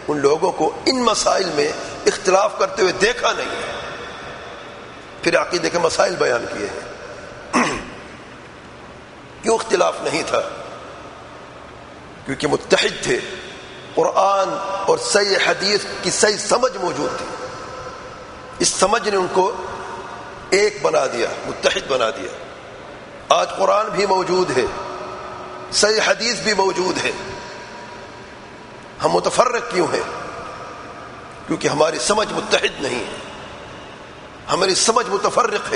ان لوگوں کو ان مسائل میں اختلاف کرتے ہوئے دیکھا نہیں ہے. پھر عقیدے کے مسائل بیان کیے ہیں. کیوں اختلاف نہیں تھا؟ کیونکہ متحد تھے. قرآن اور صحیح حدیث کی صحیح سمجھ موجود تھی. اس سمجھ نے ان کو ایک بنا دیا، متحد بنا دیا. آج قرآن بھی موجود ہے، صحیح حدیث بھی موجود ہے. ہم متفرق کیوں ہیں؟ کیونکہ ہماری سمجھ متحد نہیں ہے، ہماری سمجھ متفرق ہے.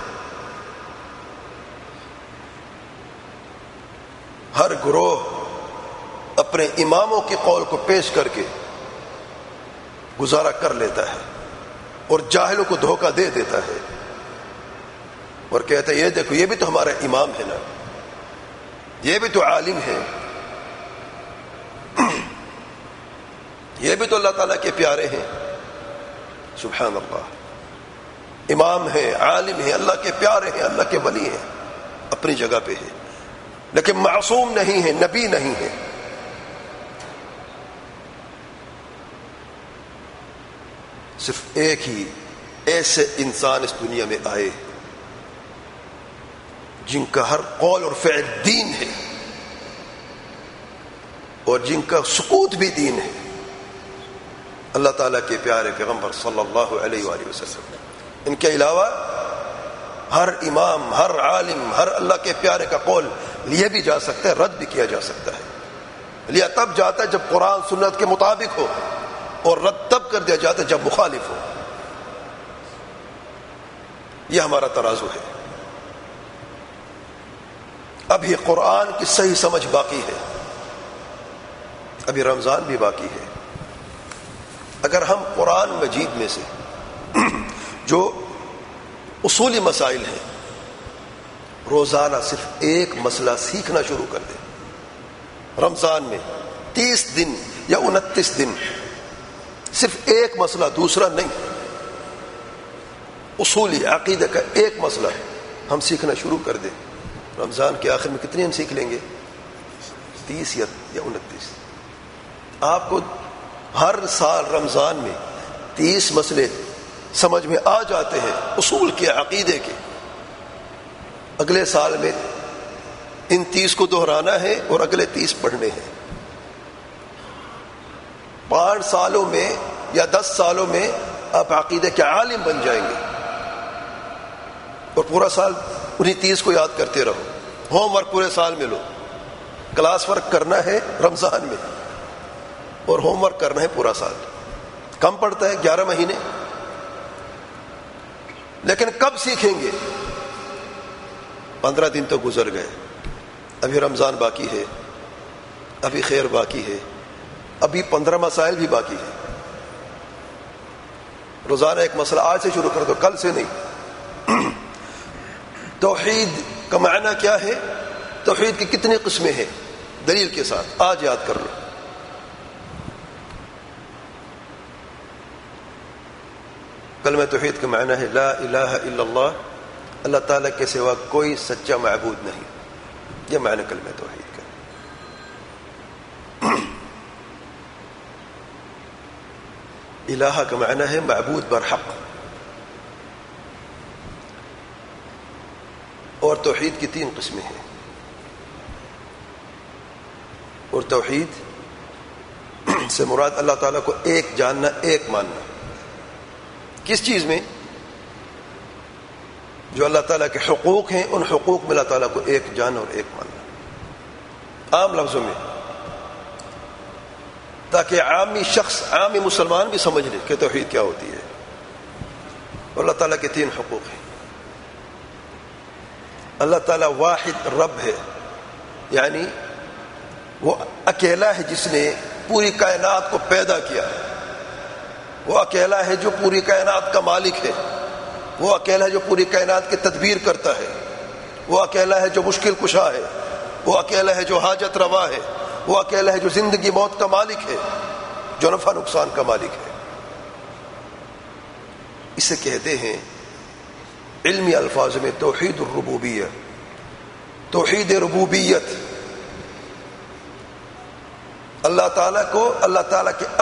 ہر گروہ اپنے اماموں کے قول کو پیش کر کے گزارا کر لیتا ہے اور جاہلوں کو دھوکہ دے دیتا ہے اور کہتا ہے یہ دیکھو یہ بھی تو ہمارا امام ہے نا، یہ بھی تو عالم ہے، یہ بھی تو اللہ تعالیٰ کے پیارے ہیں. سبحان اللہ. امام ہے، عالم ہے، اللہ کے پیارے ہیں، اللہ کے ولی ہیں، اپنی جگہ پہ ہے، لیکن معصوم نہیں ہے، نبی نہیں ہے. صرف ایک ہی ایسے انسان اس دنیا میں آئے جن کا ہر قول اور فعل دین ہے اور جن کا سکوت بھی دین ہے. اللہ تعالیٰ کے پیارے پیغمبر صلی اللہ علیہ وآلہ وسلم. ان کے علاوہ ہر امام، ہر عالم، ہر اللہ کے پیارے کا قول لیا بھی جا سکتا ہے، رد بھی کیا جا سکتا ہے. لیا تب جاتا ہے جب قرآن سنت کے مطابق ہو، اور رد تب کر دیا جاتا ہے جب مخالف ہو. یہ ہمارا ترازو ہے. ابھی قرآن کی صحیح سمجھ باقی ہے، ابھی رمضان بھی باقی ہے. اگر ہم قرآن مجید میں سے جو اصولی مسائل ہیں روزانہ صرف ایک مسئلہ سیکھنا شروع کر دیں، رمضان میں 30 دن یا 29 دن صرف ایک مسئلہ، دوسرا نہیں، اصولی عقیدہ کا ایک مسئلہ ہم سیکھنا شروع کر دیں. رمضان کے آخر میں کتنے ہم سیکھ لیں گے؟ 30 یا 29. آپ کو ہر سال رمضان میں 30 مسئلے سمجھ میں آ جاتے ہیں اصول کے، عقیدے کے. اگلے سال میں ان 30 کو دہرانا ہے اور اگلے 30 پڑھنے ہیں. 5 سالوں میں یا 10 سالوں میں آپ عقیدے کے عالم بن جائیں گے اور پورا سال انہیں 30 کو یاد کرتے رہو. ہوم ورک پورے سال میں لو. کلاس ورک کرنا ہے رمضان میں اور ہوم ورک کرنا ہے پورا سال. کم پڑتا ہے 11 مہینے، لیکن کب سیکھیں گے؟ 15 دن تو گزر گئے، ابھی رمضان باقی ہے، ابھی خیر باقی ہے، ابھی 15 مسائل بھی باقی ہے. روزانہ ایک مسئلہ آج سے شروع کر دو، کل سے نہیں. توحید کا معنی کیا ہے؟ توحید کی کتنی قسمیں ہیں؟ دلیل کے ساتھ آج یاد کر لو. کلمہ توحید کا معنی ہے لا الہ الا اللہ، اللہ تعالیٰ کے سوا کوئی سچا معبود نہیں. یہ معنی کلمہ توحید کا. الہ کا معنی ہے معبود برحق. اور توحید کی 3 قسمیں ہیں. اور توحید سے مراد اللہ تعالیٰ کو ایک جاننا، ایک ماننا. کس چیز میں؟ جو اللہ تعالیٰ کے حقوق ہیں ان حقوق میں اللہ تعالیٰ کو ایک جاننا اور ایک ماننا. عام لفظوں میں، تاکہ عامی شخص، عامی مسلمان بھی سمجھ لے کہ توحید کیا ہوتی ہے. اور اللہ تعالیٰ کے 3 حقوق ہیں. اللہ تعالیٰ واحد رب ہے، یعنی وہ اکیلا ہے جس نے پوری کائنات کو پیدا کیا. وہ اکیلا ہے جو پوری کائنات کا مالک ہے. وہ اکیلا ہے جو پوری کائنات کی تدبیر کرتا ہے. وہ اکیلا ہے جو مشکل کشا ہے. وہ اکیلا ہے جو حاجت روا ہے. وہ اکیلا ہے جو زندگی موت کا مالک ہے، جو نفع نقصان کا مالک ہے. اسے کہتے ہیں علمی الفاظ میں توحید الربوبیہ، توحید ربوبیت. اللہ تعالیٰ کو اللہ تعالیٰ کے